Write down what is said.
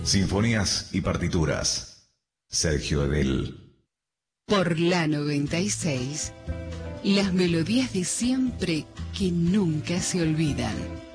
Sinfonías y partituras. Sergio Edel. Por la 96, las melodías de siempre que nunca se olvidan.